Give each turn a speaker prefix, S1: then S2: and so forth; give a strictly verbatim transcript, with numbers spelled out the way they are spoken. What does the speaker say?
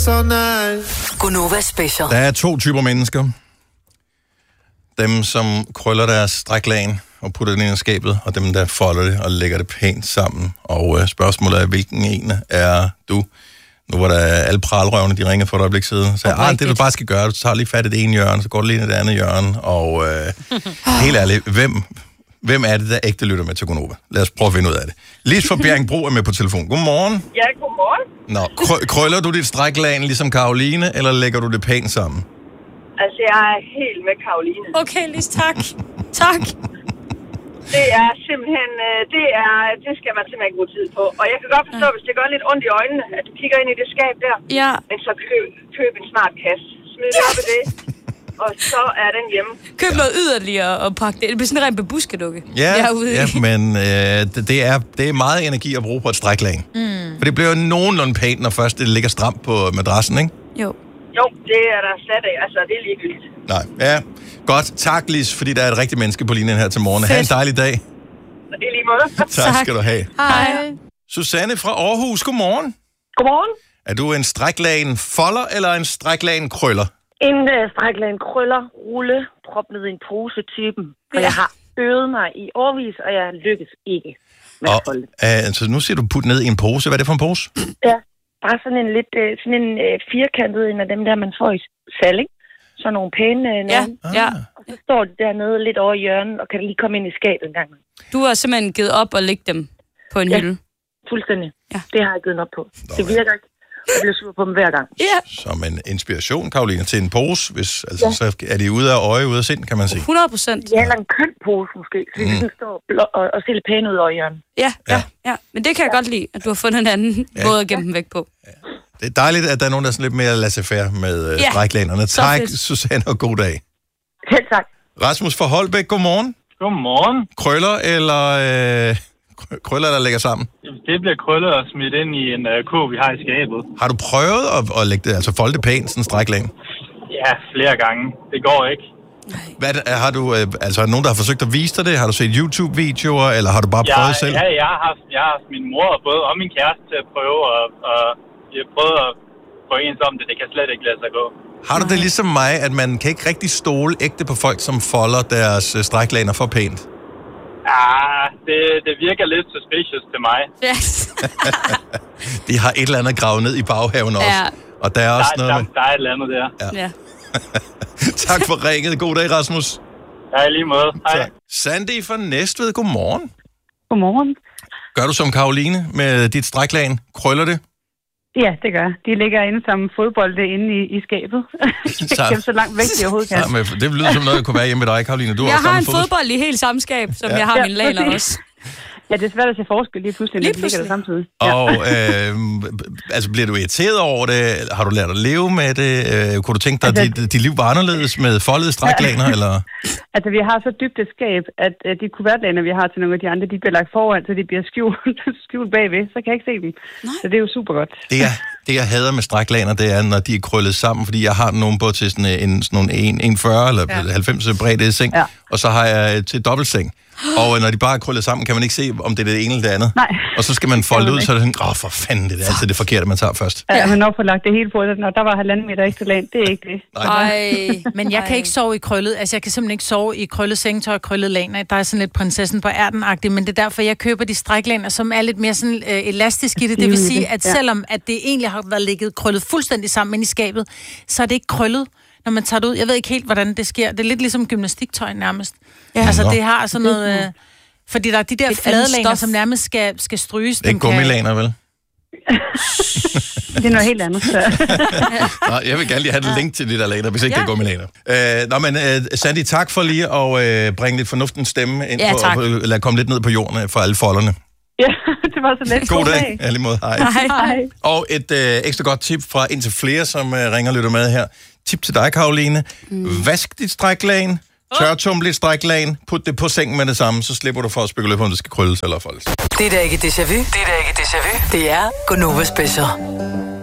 S1: so nice.
S2: Gunova Special.
S3: Der er to typer mennesker. Dem, som krøller deres stræklagen og putter det ind i skabet, og dem, der folder det og lægger det pænt sammen. Og øh, spørgsmålet er, hvilken en er du? Nu var der alle pralrøvene, de ringede for et øjeblik siden. Så ah, det du bare skal gøre, du tager lige fat i det ene hjørne, så går du lige ind i det andet hjørne. Og øh, helt ærligt, hvem, hvem er det, der ægte lytter med til Gunova? Lad os prøve at finde ud af det. Lis fra Bjerringbro er med på telefon. Godmorgen.
S4: Ja, godmorgen.
S3: Nå, krø- krøller du dit stræklagen ligesom Karoline, eller lægger du det pænt sammen?
S4: Altså, jeg er helt med Karoline.
S5: Okay, Lis, tak. Tak.
S4: Det er simpelthen, det er, det skal man simpelthen bruge tid på. Og jeg kan godt forstå, ja. hvis det gør lidt ondt i øjnene, at du kigger ind i det skab der.
S5: Ja.
S4: Men så køb, køb en smart kasse. Smid det op i det, og så er den hjemme.
S5: Køb ja. noget yderligere og pakke det. Det bliver sådan en ren bebuskedukke.
S3: Ja, ja men øh, det, det, er, det er meget energi at bruge på et stræklagen. Mm. For det bliver jo nogenlunde pænt, når først det ligger stramt på madrassen, ikke?
S5: Jo.
S4: Jo, det er der slet af. Altså, det er ligegyldigt.
S3: Nej, ja. Godt. Tak, Lis, fordi der er et rigtigt menneske på linjen her til morgen. Ha' en dejlig dag.
S4: I lige måde.
S3: tak, tak skal du have.
S5: Hej.
S3: Susanne fra Aarhus, godmorgen.
S4: Godmorgen.
S3: Er du en stræklagen folder eller en stræklagen krøller?
S6: En uh, stræklagen krøller, rulle, prop ned i en pose-typen. For ja. jeg har øvet mig i årvis, og jeg lykkes ikke med
S3: og,
S6: at folde.
S3: Uh, altså, nu siger du put ned i en pose. Hvad er det for en pose?
S6: Ja, bare sådan en lidt uh, sådan en uh, firkantet en af dem der, man får i salg, ikke? Så nogle pæne uh,
S5: ja.
S6: nogen.
S5: Ja.
S6: Og så står det dernede lidt over i hjørnet, og kan lige komme ind i skabet en gang.
S5: Du har simpelthen givet op og lægge dem på en
S6: ja.
S5: hylde?
S6: Fuldstændig.
S5: Ja.
S6: Det har jeg givet op på. Nå, det virker ikke. Jeg bliver sur på dem hver gang.
S5: Ja.
S3: Som en inspiration, Karoline, til en pose. Hvis, altså, ja. Så er de ude af øje, ude af sind, kan man sige.
S5: hundrede procent.
S6: Ja, eller en køn pose måske. Så mm. de står blå- og, og ser lidt pæne ud over hjørnet.
S5: Ja, ja, ja. Men det kan jeg ja. godt lide, at du har fundet en anden ja. måde at gemme ja. dem væk på.
S3: Ja. Det er dejligt, at der er nogen, der er sådan lidt mere laissez-faire med uh, ja. stræklænerne. Tak, Susanne, og god dag.
S6: Selv tak.
S3: Rasmus fra Holbæk, godmorgen.
S7: Godmorgen.
S3: Krøller eller øh, krøller, der lægger sammen?
S7: Det bliver krøller og smidt ind i en uh, kurv, vi har i skabet.
S3: Har du prøvet at, at lægge det, altså folde det pænt, sådan en stræklæn?
S7: Ja, flere gange. Det går ikke.
S3: Hvad, har du, øh, altså er der nogen, der har forsøgt at vise dig det? Har du set YouTube-videoer, eller har du bare
S7: ja,
S3: prøvet selv?
S7: Ja, jeg har haft, jeg har haft min mor og både og min kæreste til at prøve, og, og jeg har prøvet at få ens om det. Det kan slet ikke lade sig gå.
S3: Har du det ligesom mig, at man kan ikke rigtig stole ægte på folk, som folder deres øh, stræklæner for pænt?
S7: Ja, det, det virker lidt suspicious til mig.
S5: Yes.
S3: De har et eller andet gravet ned i baghaven også. Ja. Og der er også
S7: der,
S3: noget...
S7: Der, der er et eller andet der.
S3: Ja. ja. Tak for ringet. God dag, Rasmus.
S7: Ja, lige måde. Hej.
S3: Tak. Sandy fra Næstved, godmorgen.
S6: Godmorgen.
S3: Gør du som Karoline med dit stræklagen? Krøller det?
S6: Ja, det gør. De ligger inde som fodbolde inde i, i skabet. Så, så langt væk, de overhovedet kan.
S3: Ja, men det lyder som noget, der kunne være hjemme med dig, Karoline. Du
S5: jeg
S3: har
S5: har en
S3: fodbold.
S5: fodbold i helt samme skab, som ja. jeg har ja, min laner også.
S6: Ja, det er svært at se forskel lige pludselig, lige pludselig. Ligger der samtidig. Ja.
S3: Og øh, altså, bliver du irriteret over det? Har du lært at leve med det? Øh, kunne du tænke dig, altså, at dit, dit liv var anderledes med foldede stræklaner? Ja. Eller?
S6: Altså, vi har så dybt et skab, at uh, de kuvertlaner, vi har til nogle af de andre, de bliver lagt foran, så de bliver skjult, skjult bagved. Så kan jeg ikke se dem. Nej. Så det er jo super godt.
S3: Det, er, det jeg hader med stræklaner, det er, når de er krøllet sammen, fordi jeg har nogen på til sådan en, sådan en, en fyrre eller ja. halvfems bredde seng, ja. og så har jeg til dobbeltseng. Og når de bare er krøllet sammen, kan man ikke se, om det er det ene eller det andet.
S6: Nej.
S3: Og så skal man folde ud, så er det sådan, åh, oh, for fanden, det er altid det forkerte, man tager først.
S6: Ja, men når får lagt det hele på, når der var halvanden meter ekstra land, det er ikke det.
S8: Nej. Men jeg kan ikke sove i krøllet, altså jeg kan simpelthen ikke sove i krøllet sengetøj og krøllet laner. Der er sådan lidt prinsessen på ærten-agtigt, men det er derfor, jeg køber de stræklaner, som er lidt mere sådan øh, elastisk i det. Det vil sige, at selvom at det egentlig har været ligget krøllet fuldstændig sammen ind i skabet, så er det ikke krøllet, når man tager det ud. Jeg ved ikke helt, hvordan det sker. Det er lidt ligesom gymnastiktøj nærmest. Ja. Altså det har sådan noget... Øh, fordi der er de der fladelaner, som nærmest skal, skal stryges.
S3: Det er gummilaner, vel?
S6: Det er noget helt andet.
S3: Nå, jeg vil gerne lige have et link til de der laner, hvis ikke ja. det er gummilaner. Øh, nå, men uh, Sandy, tak for lige at uh, bringe lidt fornuftens stemme ind
S5: ja,
S3: på, og lade komme lidt ned på jorden for alle folderne.
S6: Ja, det var så lidt.
S3: God dag. Ja, lige måde. Hej.
S5: Hej. Hej.
S3: Og et uh, ekstra godt tip fra indtil flere, som uh, ringer og lytter med her. Tip til dig, Karoline. Mm. Vask dit stræklagen. Tørtumle dit stræklagen. Put det på sengen med det samme, så slipper du for at spekulere på, om det skal krølles eller foldes.
S2: Det er da ikke déjà vu. Det er da ikke déjà vu. Det er Gunova Special.